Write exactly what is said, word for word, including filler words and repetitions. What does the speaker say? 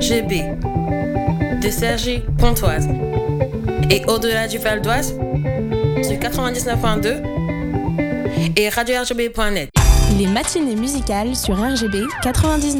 G B de Cergy Pontoise et au-delà du Val d'Oise sur quatre-vingt-dix-neuf point deux et radio r g b point net. Les matinées musicales sur R G B quatre-vingt-dix-neuf.